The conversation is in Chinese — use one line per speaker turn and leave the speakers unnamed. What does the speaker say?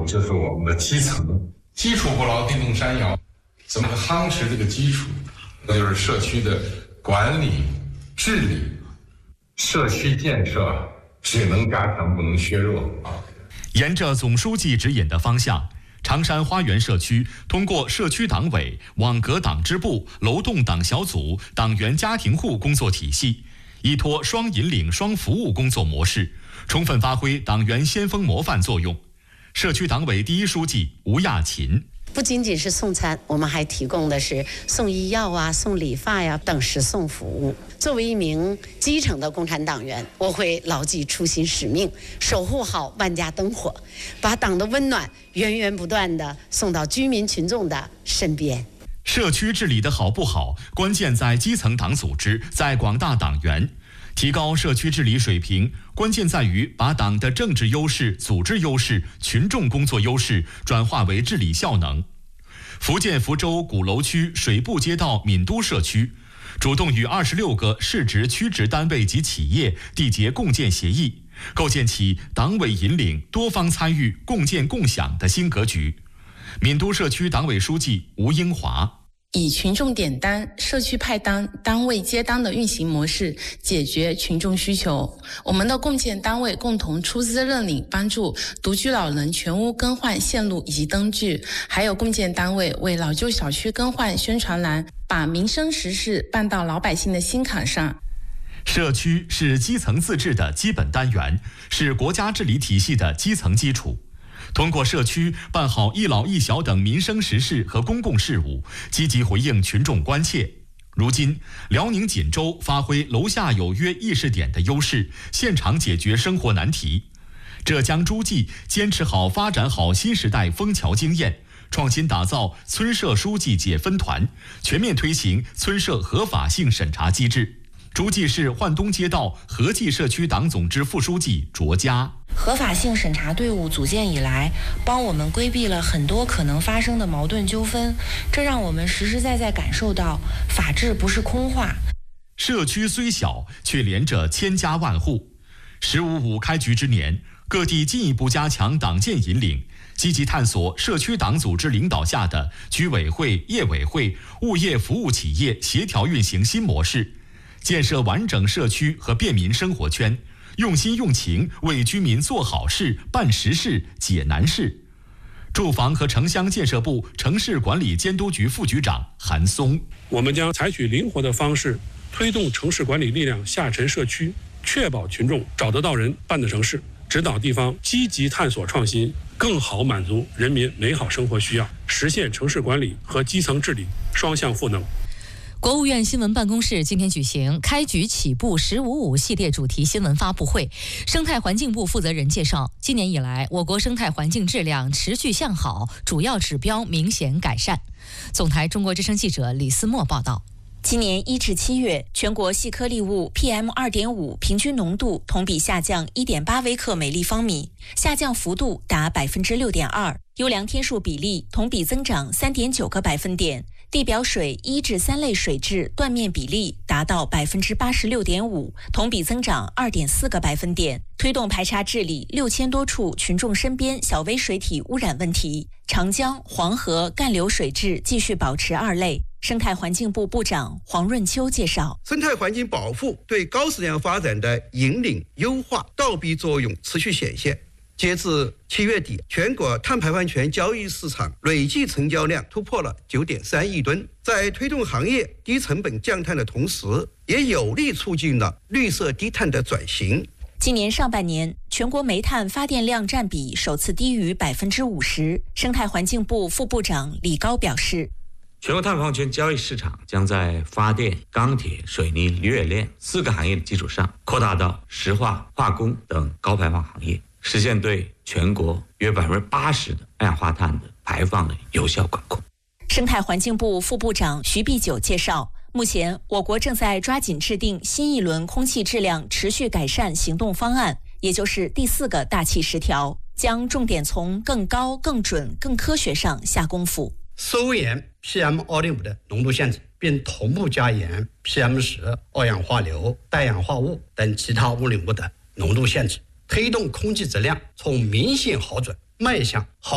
就是我们的基层，基础不牢，地动山摇。怎么夯实这个基础？那就是社区的管理、治理。社区建设只能加强，不能削弱啊。
沿着总书记指引的方向，长山花园社区通过社区党委、网格党支部、楼栋党小组、党员家庭户工作体系，依托双引领、双服务工作模式，充分发挥党员先锋模范作用。社区党委第一书记吴亚琴。
不仅仅是送餐，我们还提供的是送医药啊、送理发呀等实送服务。作为一名基层的共产党员，我会牢记初心使命，守护好万家灯火，把党的温暖源源不断地送到居民群众的身边。
社区治理的好不好，关键在基层党组织，在广大党员。提高社区治理水平，关键在于把党的政治优势、组织优势、群众工作优势转化为治理效能。福建福州鼓楼区水部街道闽都社区主动与26个市直区直单位及企业缔结共建协议，构建起党委引领、多方参与、共建共享的新格局。闽都社区党委书记吴英华。
以群众点单、社区派单、单位接单的运行模式解决群众需求。我们的共建单位共同出资认领，帮助独居老人全屋更换线路以及灯具，还有共建单位为老旧小区更换宣传栏，把民生实事办到老百姓的心坎上。
社区是基层自治的基本单元，是国家治理体系的基层基础。通过社区办好一老一小等民生实事和公共事务，积极回应群众关切。如今，辽宁锦州发挥楼下有约议事点的优势，现场解决生活难题。浙江诸暨坚持好发展好新时代枫桥经验，创新打造村社书记解分团，全面推行村社合法性审查机制。诸暨市焕东街道合济社区党总支副书记卓佳。
合法性审查队伍组建以来，帮我们规避了很多可能发生的矛盾纠纷，这让我们实实在在感受到法治不是空话。
社区虽小，却连着千家万户。“15·5”开局之年，各地进一步加强党建引领，积极探索社区党组织领导下的居委会、业委会、物业服务企业协调运行新模式，建设完整社区和便民生活圈，用心用情为居民做好事、办实事、解难事。住房和城乡建设部城市管理监督局副局长韩松。
我们将采取灵活的方式，推动城市管理力量下沉社区，确保群众找得到人、办得成事，指导地方积极探索创新，更好满足人民美好生活需要，实现城市管理和基层治理双向赋能。
国务院新闻办公室今天举行开局起步“15·5”系列主题新闻发布会。生态环境部负责人介绍，今年以来，我国生态环境质量持续向好，主要指标明显改善。总台中国之声记者李思墨报道。
今年1至7月，全国细颗粒物 PM2.5 平均浓度同比下降 1.8 微克每立方米，下降幅度达 6.2%， 优良天数比例同比增长 3.9个百分点，地表水1至3类水质断面比例达到 86.5%， 同比增长 2.4个百分点，推动排查治理6000多处群众身边小微水体污染问题。长江、黄河干流水质继续保持2类。生态环境部部长黄润秋介绍，
生态环境保护对高质量发展的引领优化倒逼作用持续显现。截至7月底，全国碳排放权交易市场累计成交量突破了 9.3 亿吨，在推动行业低成本降碳的同时，也有力促进了绿色低碳的转型。
今年上半年，全国煤炭发电量占比首次低于 50%。生态环境部副部长李高表示，
全国碳排放权交易市场将在发电、钢铁、水泥、铝冶炼4个行业的基础上，扩大到石化、化工等高排放行业，实现对全国约 80% 的二氧化碳的排放的有效管控。
生态环境部副部长徐必九介绍，目前我国正在抓紧制定新一轮空气质量持续改善行动方案，也就是第4个大气10条，将重点从更高、更准、更科学上下功夫。
收严 PM2.5 的浓度限制，并同步加严 PM10、二氧化硫、氮氧化物等其他污染物的浓度限制，推动空气质量从明显好转迈向好